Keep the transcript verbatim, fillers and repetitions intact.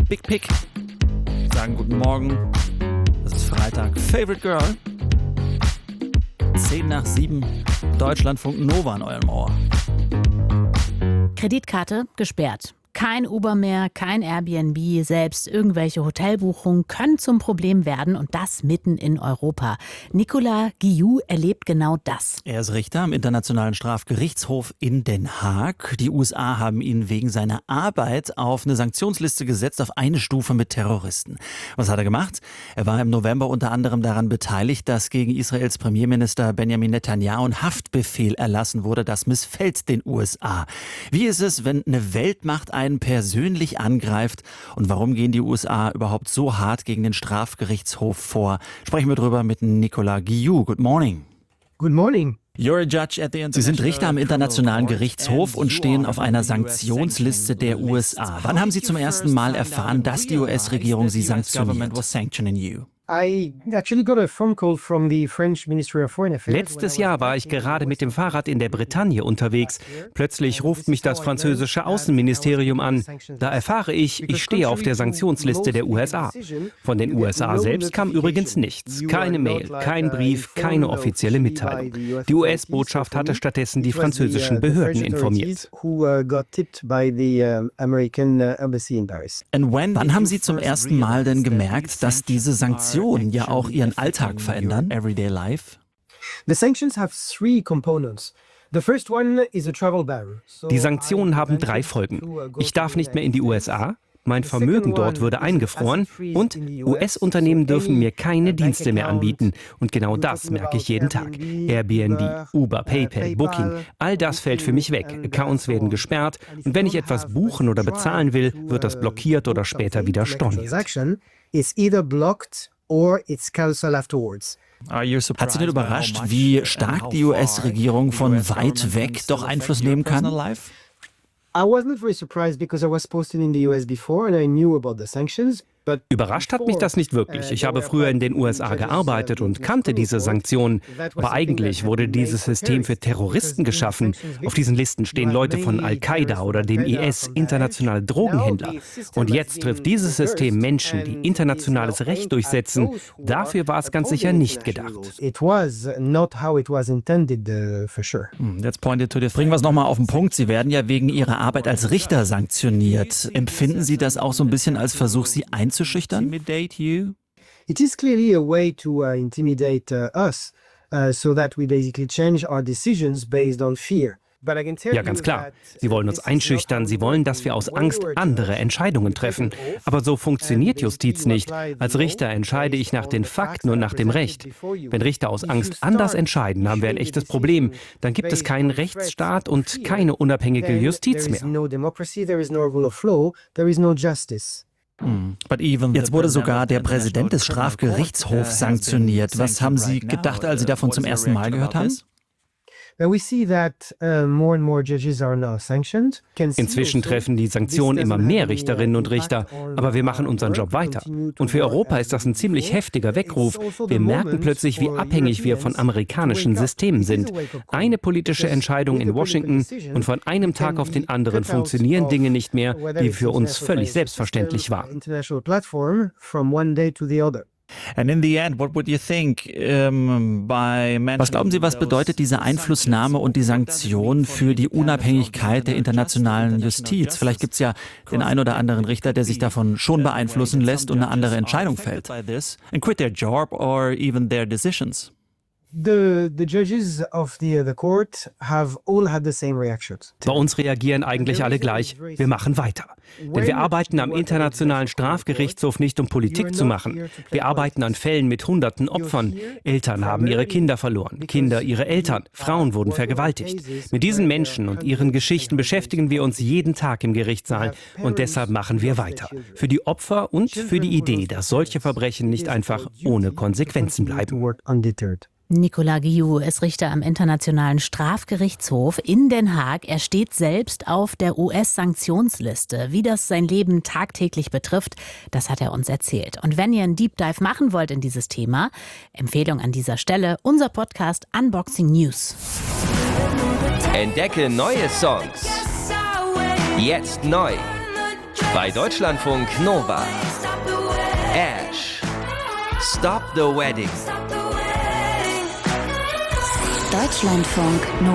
Big Pick. Sagen guten Morgen. Das ist Freitag. Favorite Girl. zehn nach sieben. Deutschlandfunk Nova an eurem Ohr. Kreditkarte gesperrt. Kein Uber mehr, kein Airbnb, selbst irgendwelche Hotelbuchungen können zum Problem werden und das mitten in Europa. Nicolas Guillou erlebt genau das. Er ist Richter am Internationalen Strafgerichtshof in Den Haag. Die U S A haben ihn wegen seiner Arbeit auf eine Sanktionsliste gesetzt, auf eine Stufe mit Terroristen. Was hat er gemacht? Er war im November unter anderem daran beteiligt, dass gegen Israels Premierminister Benjamin Netanyahu ein Haftbefehl erlassen wurde. Das missfällt den U S A. Wie ist es, wenn eine Weltmacht einen persönlich angreift und warum gehen die U S A überhaupt so hart gegen den Strafgerichtshof vor? Sprechen wir drüber mit Nicolas Guillou. Good morning. Good morning. Sie sind Richter am Internationalen Gerichtshof und stehen auf einer Sanktionsliste der U S A. Wann haben Sie zum ersten Mal erfahren, dass die U S-Regierung Sie sanktioniert? Letztes Jahr war ich gerade mit dem Fahrrad in der Bretagne unterwegs. Plötzlich ruft mich das französische Außenministerium an. Da erfahre ich, ich stehe auf der Sanktionsliste der U S A. Von den U S A selbst kam übrigens nichts. Keine Mail, kein Brief, keine offizielle Mitteilung. Die U S-Botschaft hatte stattdessen die französischen Behörden informiert. Wann haben Sie zum ersten Mal denn gemerkt, dass diese Sanktionen ja auch Ihren Alltag verändern? Everyday life? Die Sanktionen haben drei Folgen. Ich darf nicht mehr in die U S A. Mein Vermögen dort würde eingefroren und U S-Unternehmen dürfen mir keine Dienste mehr anbieten. Und genau das merke ich jeden Tag. Airbnb, Uber, PayPal, Booking, all das fällt für mich weg. Accounts werden gesperrt und wenn ich etwas buchen oder bezahlen will, wird das blockiert oder später wieder storniert. Hat Sie denn überrascht, wie stark die U S-Regierung von weit weg doch Einfluss nehmen kann? Überrascht hat mich das nicht wirklich. Ich habe früher in den U S A gearbeitet und kannte diese Sanktionen. Aber eigentlich wurde dieses System für Terroristen geschaffen. Auf diesen Listen stehen Leute von Al-Qaida oder dem I S, internationale Drogenhändler. Und jetzt trifft dieses System Menschen, die internationales Recht durchsetzen. Dafür war es ganz sicher nicht gedacht. Jetzt bringen wir es nochmal auf den Punkt. Sie werden ja wegen Ihrer Arbeit als Richter sanktioniert. Empfinden Sie das auch so ein bisschen als Versuch, Sie einzuschüchtern? It is clearly a way to uh, intimidate uh, us, uh, so that we basically change our decisions based on fear. Ja, ganz klar. Sie wollen uns einschüchtern, sie wollen, dass wir aus Angst andere Entscheidungen treffen. Aber so funktioniert Justiz nicht. Als Richter entscheide ich nach den Fakten und nach dem Recht. Wenn Richter aus Angst anders entscheiden, haben wir ein echtes Problem. Dann gibt es keinen Rechtsstaat und keine unabhängige Justiz mehr. Jetzt wurde sogar der Präsident des Strafgerichtshofs sanktioniert. Was haben Sie gedacht, als Sie davon zum ersten Mal gehört haben? Inzwischen treffen die Sanktionen immer mehr Richterinnen und Richter, aber wir machen unseren Job weiter. Und für Europa ist das ein ziemlich heftiger Weckruf. Wir merken plötzlich, wie abhängig wir von amerikanischen Systemen sind. Eine politische Entscheidung in Washington und von einem Tag auf den anderen funktionieren Dinge nicht mehr, die für uns völlig selbstverständlich waren. Was glauben Sie, was bedeutet diese Einflussnahme und die Sanktion für die Unabhängigkeit der internationalen Justiz? Vielleicht gibt es ja den einen oder anderen Richter, der sich davon schon beeinflussen lässt und eine andere Entscheidung fällt. And quit their job or even their decisions. The, the judges of the, the court have all had the same reactions. Bei uns reagieren eigentlich alle gleich. Wir machen weiter. Denn wir arbeiten am Internationalen Strafgerichtshof nicht, um Politik zu machen. Wir arbeiten an Fällen mit hunderten Opfern. Eltern haben ihre Kinder verloren, Kinder ihre Eltern, Frauen wurden vergewaltigt. Mit diesen Menschen und ihren Geschichten beschäftigen wir uns jeden Tag im Gerichtssaal und deshalb machen wir weiter. Für die Opfer und für die Idee, dass solche Verbrechen nicht einfach ohne Konsequenzen bleiben. Nicolas Guillou ist Richter am Internationalen Strafgerichtshof in Den Haag. Er steht selbst auf der U S-Sanktionsliste. Wie das sein Leben tagtäglich betrifft, das hat er uns erzählt. Und wenn ihr einen Deep Dive machen wollt in dieses Thema, Empfehlung an dieser Stelle, unser Podcast Unboxing News. Entdecke neue Songs. Jetzt neu. Bei Deutschlandfunk Nova. Ash. Stop the Wedding. Deutschlandfunk Nova.